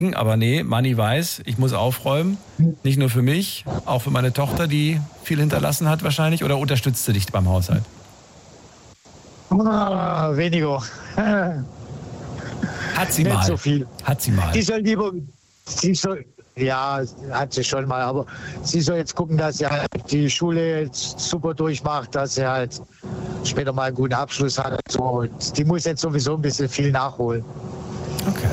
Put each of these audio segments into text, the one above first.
Aber nee, Manni weiß, ich muss aufräumen. Nicht nur für mich, auch für meine Tochter, die viel hinterlassen hat wahrscheinlich. Oder unterstützt sie dich beim Haushalt? Weniger. Hat sie Nicht mal. so viel. Hat sie mal. Die soll lieber, ja, hat sie schon mal, aber sie soll jetzt gucken, dass sie halt die Schule jetzt super durchmacht, dass sie halt später mal einen guten Abschluss hat. So. Und die muss jetzt sowieso ein bisschen viel nachholen. Okay.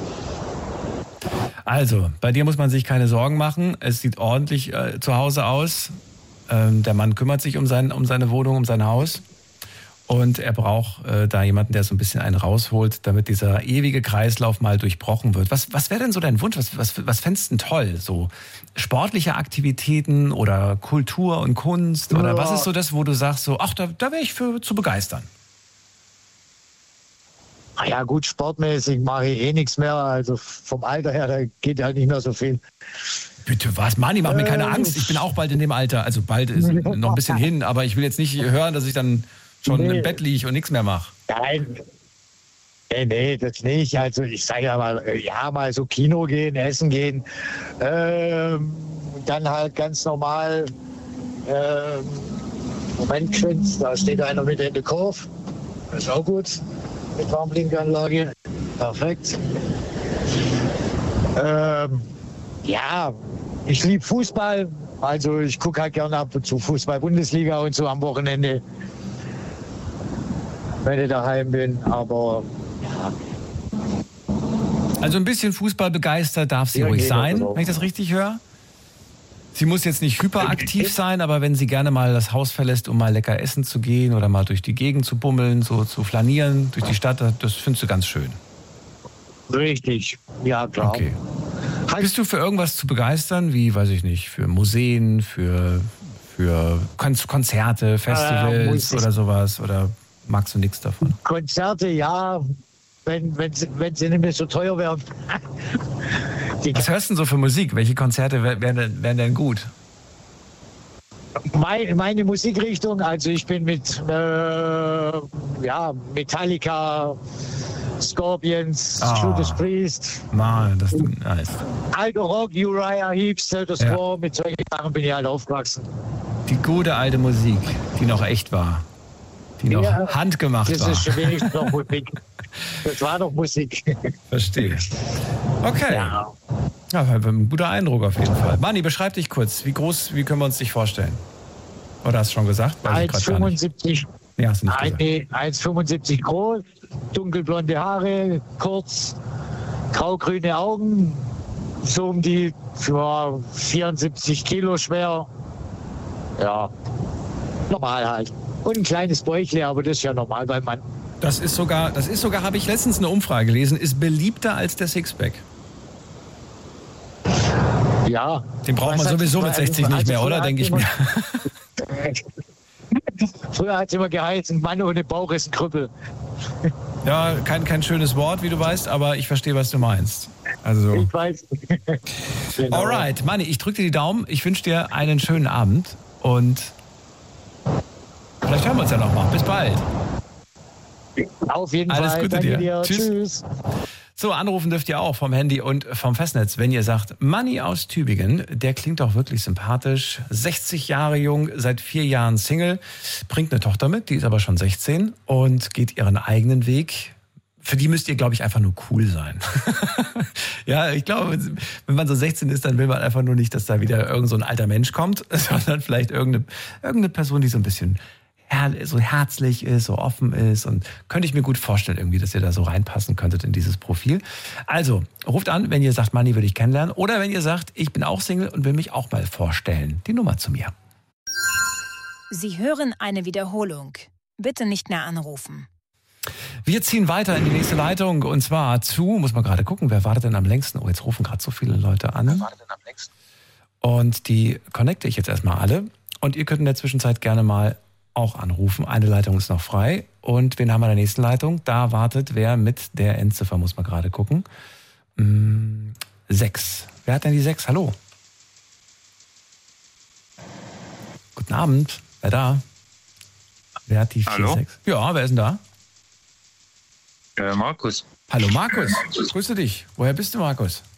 Also, bei dir muss man sich keine Sorgen machen. Es sieht ordentlich zu Hause aus. Der Mann kümmert sich um seine Wohnung, um sein Haus. Und er braucht da jemanden, der so ein bisschen einen rausholt, damit dieser ewige Kreislauf mal durchbrochen wird. Was wäre denn so dein Wunsch? Was fändest du denn toll? So sportliche Aktivitäten oder Kultur und Kunst? Oder was ist so das, wo du sagst, so, ach, da wäre ich für zu begeistern? Ja gut, sportmäßig mache ich nichts mehr. Also vom Alter her, da geht halt nicht mehr so viel. Bitte was? Manni, mach mir keine Angst. Ich bin auch bald in dem Alter. Also bald ist noch ein bisschen hin, aber ich will jetzt nicht hören, dass ich dann schon im Bett liege und nichts mehr mache. Nein. Nee, das nicht. Also ich sage ja mal so Kino gehen, essen gehen. Dann halt ganz normal. Moment, schön, da steht einer mit in der Kurve. Das ist auch gut. Mit Warmblinkanlage. Perfekt. Ja, ich liebe Fußball. Also ich gucke halt gerne ab und zu Fußball-Bundesliga und so am Wochenende, wenn ich daheim bin. Aber ja. Also ein bisschen Fußball begeistert darf sie ruhig sein, wenn ich das richtig höre. Sie muss jetzt nicht hyperaktiv sein, aber wenn sie gerne mal das Haus verlässt, um mal lecker essen zu gehen oder mal durch die Gegend zu bummeln, so zu flanieren durch die Stadt, das findest du ganz schön. Richtig, ja klar. Okay. Bist du für irgendwas zu begeistern, wie, weiß ich nicht, für Museen, für Konzerte, Festivals oder sowas? Oder magst du nichts davon? Konzerte, ja, wenn sie nicht mehr so teuer wären. Was hörst du denn so für Musik? Welche Konzerte wären denn gut? Meine Musikrichtung, also ich bin mit Metallica, Scorpions, Judas Priest. Mann, das ist nice. Alter Rock, Uriah Heep, Status Quo, mit solchen Sachen bin ich halt aufgewachsen. Die gute alte Musik, die noch echt war. Die noch handgemacht war. Das ist schon wenigstens noch Musik. Das war doch Musik. Verstehe. Okay. Ja, ein guter Eindruck auf jeden Fall. Manni, beschreib dich kurz. Wie können wir uns dich vorstellen? Oder hast du schon gesagt? 1,75. Ja, hast du nicht gesagt. 1,75 groß, dunkelblonde Haare, kurz, grau-grüne Augen, so um die 74 Kilo schwer. Ja, normal halt. Und ein kleines Bäuchle, aber das ist ja normal beim Mann. Das ist sogar, habe ich letztens eine Umfrage gelesen, ist beliebter als der Sixpack. Ja. Den braucht man sowieso mit 60 nicht mehr, oder? Denke ich mir. Früher hat es immer geheißen, Mann ohne Bauch ist ein Krüppel. Ja, kein schönes Wort, wie du weißt, aber ich verstehe, was du meinst. Also. Ich weiß. Genau. Alright, Manni, ich drücke dir die Daumen. Ich wünsche dir einen schönen Abend und vielleicht hören wir uns ja noch mal. Bis bald. Auf jeden Fall. Alles Gute dir. Tschüss. So, anrufen dürft ihr auch vom Handy und vom Festnetz, wenn ihr sagt, Manni aus Tübingen, der klingt doch wirklich sympathisch, 60 Jahre jung, seit 4 Jahren Single, bringt eine Tochter mit, die ist aber schon 16 und geht ihren eigenen Weg. Für die müsst ihr, glaube ich, einfach nur cool sein. Ja, ich glaube, wenn man so 16 ist, dann will man einfach nur nicht, dass da wieder irgend so ein alter Mensch kommt, sondern vielleicht irgendeine Person, die so ein bisschen so herzlich ist, so offen ist, und könnte ich mir gut vorstellen irgendwie, dass ihr da so reinpassen könntet in dieses Profil. Also, ruft an, wenn ihr sagt, Manni würde ich kennenlernen, oder wenn ihr sagt, ich bin auch Single und will mich auch mal vorstellen. Die Nummer zu mir. Sie hören eine Wiederholung. Bitte nicht mehr anrufen. Wir ziehen weiter in die nächste Leitung, und zwar muss man gerade gucken, wer wartet denn am längsten? Oh, jetzt rufen gerade so viele Leute an. Wer wartet denn am längsten? Und die connecte ich jetzt erstmal alle. Und ihr könnt in der Zwischenzeit gerne mal auch anrufen. Eine Leitung ist noch frei. Und wen haben wir in der nächsten Leitung? Da wartet wer mit der Endziffer, muss man gerade gucken. 6. Wer hat denn die 6? Hallo. Guten Abend. Wer da? Wer hat die 4-6? Ja, wer ist denn da? Markus. Hallo Markus. Grüße dich. Woher bist du, Markus?